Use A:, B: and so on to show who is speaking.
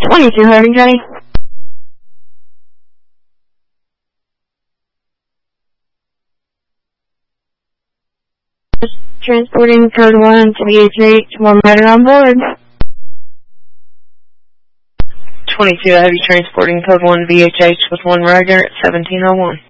A: 22 Heavy, Johnny. Transporting code 1 to VHH, 1 rider on board.
B: 22 Heavy transporting code 1 VHH with 1 rider at 1701.